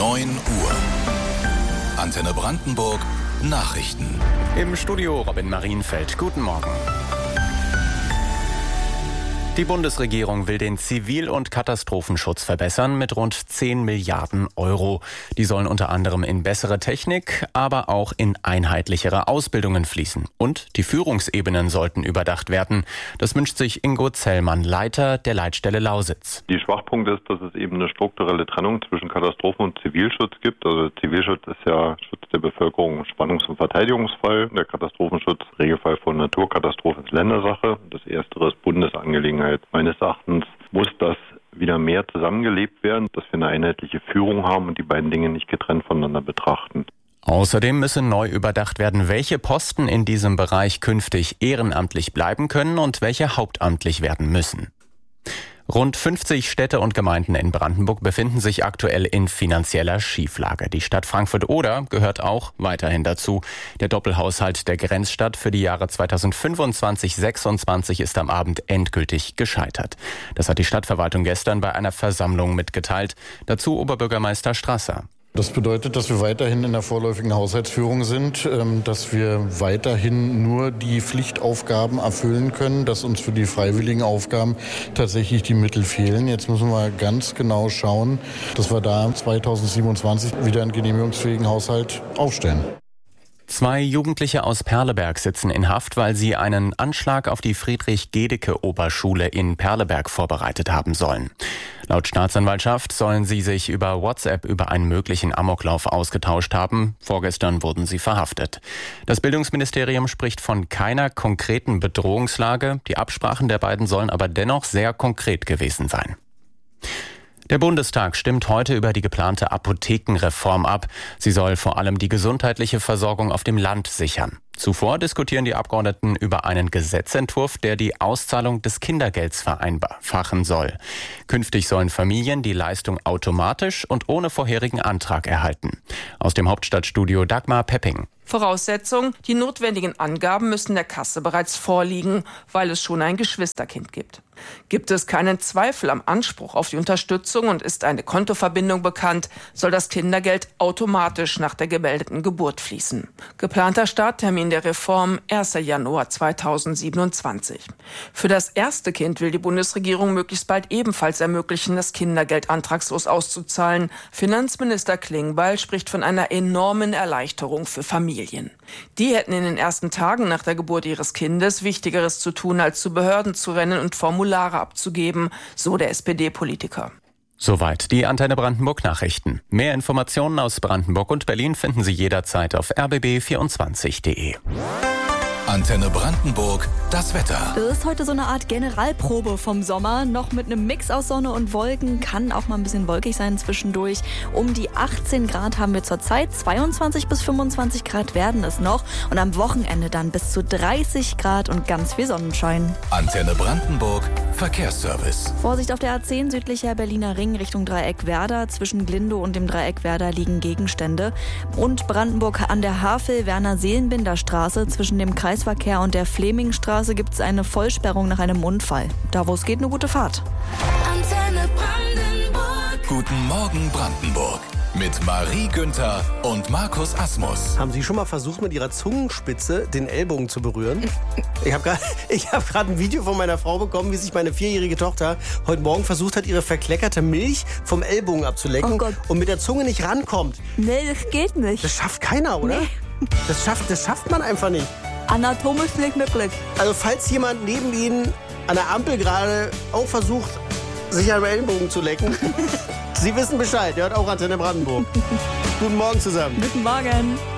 9 Uhr. Antenne Brandenburg Nachrichten. Im Studio Robin Marienfeld. Guten Morgen. Die Bundesregierung will den Zivil- und Katastrophenschutz verbessern mit rund 10 Milliarden Euro. Die sollen unter anderem in bessere Technik, aber auch in einheitlichere Ausbildungen fließen. Und die Führungsebenen sollten überdacht werden. Das wünscht sich Ingo Zellmann, Leiter der Leitstelle Lausitz. Die Schwachpunkt ist, dass es eben eine strukturelle Trennung zwischen Katastrophen- und Zivilschutz gibt. Also Zivilschutz ist ja Schutz der Bevölkerung im Spannungs- und Verteidigungsfall. Der Katastrophenschutz, Regelfall von Naturkatastrophen, ist Ländersache. Das Erstere ist Bundesangelegenheit. Meines Erachtens muss das wieder mehr zusammengelebt werden, dass wir eine einheitliche Führung haben und die beiden Dinge nicht getrennt voneinander betrachten. Außerdem müsse neu überdacht werden, welche Posten in diesem Bereich künftig ehrenamtlich bleiben können und welche hauptamtlich werden müssen. Rund 50 Städte und Gemeinden in Brandenburg befinden sich aktuell in finanzieller Schieflage. Die Stadt Frankfurt-Oder gehört auch weiterhin dazu. Der Doppelhaushalt der Grenzstadt für die Jahre 2025-26 ist am Abend endgültig gescheitert. Das hat die Stadtverwaltung gestern bei einer Versammlung mitgeteilt. Dazu Oberbürgermeister Strasser. Das bedeutet, dass wir weiterhin in der vorläufigen Haushaltsführung sind, dass wir weiterhin nur die Pflichtaufgaben erfüllen können, dass uns für die freiwilligen Aufgaben tatsächlich die Mittel fehlen. Jetzt müssen wir ganz genau schauen, dass wir da 2027 wieder einen genehmigungsfähigen Haushalt aufstellen. 2 Jugendliche aus Perleberg sitzen in Haft, weil sie einen Anschlag auf die Friedrich-Gedeke-Oberschule in Perleberg vorbereitet haben sollen. Laut Staatsanwaltschaft sollen sie sich über WhatsApp über einen möglichen Amoklauf ausgetauscht haben. Vorgestern wurden sie verhaftet. Das Bildungsministerium spricht von keiner konkreten Bedrohungslage. Die Absprachen der beiden sollen aber dennoch sehr konkret gewesen sein. Der Bundestag stimmt heute über die geplante Apothekenreform ab. Sie soll vor allem die gesundheitliche Versorgung auf dem Land sichern. Zuvor diskutieren die Abgeordneten über einen Gesetzentwurf, der die Auszahlung des Kindergelds vereinfachen soll. Künftig sollen Familien die Leistung automatisch und ohne vorherigen Antrag erhalten. Aus dem Hauptstadtstudio Dagmar Pepping. Voraussetzung: Die notwendigen Angaben müssen der Kasse bereits vorliegen, weil es schon ein Geschwisterkind gibt. Gibt es keinen Zweifel am Anspruch auf die Unterstützung und ist eine Kontoverbindung bekannt, soll das Kindergeld automatisch nach der gemeldeten Geburt fließen. Geplanter Starttermin der Reform 1. Januar 2027. Für das erste Kind will die Bundesregierung möglichst bald ebenfalls ermöglichen, das Kindergeld antragslos auszuzahlen. Finanzminister Klingbeil spricht von einer enormen Erleichterung für Familien. Die hätten in den ersten Tagen nach der Geburt ihres Kindes Wichtigeres zu tun, als zu Behörden zu rennen und Formulare abzugeben, so der SPD-Politiker. Soweit die Antenne Brandenburg Nachrichten. Mehr Informationen aus Brandenburg und Berlin finden Sie jederzeit auf rbb24.de. Antenne Brandenburg, das Wetter. Das ist heute so eine Art Generalprobe vom Sommer. Noch mit einem Mix aus Sonne und Wolken. Kann auch mal ein bisschen wolkig sein zwischendurch. Um die 18 Grad haben wir zurzeit. 22 bis 25 Grad werden es noch. Und am Wochenende dann bis zu 30 Grad und ganz viel Sonnenschein. Antenne Brandenburg, Verkehrsservice. Vorsicht auf der A10 südlicher Berliner Ring Richtung Dreieck Werder. Zwischen Glindow und dem Dreieck Werder liegen Gegenstände. Und Brandenburg an der Havel-Werner-Seelenbinder-Straße zwischen dem Kreisverkehr und der Flemingstraße gibt es eine Vollsperrung nach einem Unfall. Da wo es geht, eine gute Fahrt. Antenne Brandenburg. Guten Morgen Brandenburg. Mit Marie Günther und Markus Asmus. Haben Sie schon mal versucht, mit Ihrer Zungenspitze den Ellbogen zu berühren? Ich habe gerade ein Video von meiner Frau bekommen, wie sich meine 4-jährige Tochter heute Morgen versucht hat, ihre verkleckerte Milch vom Ellbogen abzulecken und mit der Zunge nicht rankommt. Nee, das geht nicht. Das schafft keiner, oder? Nee. Das schafft man einfach nicht. Anatomisch nicht möglich. Also falls jemand neben Ihnen an der Ampel gerade auch versucht, sich am Ellenbogen zu lecken, Sie wissen Bescheid, der hat auch Antenne Brandenburg. Guten Morgen zusammen. Guten Morgen.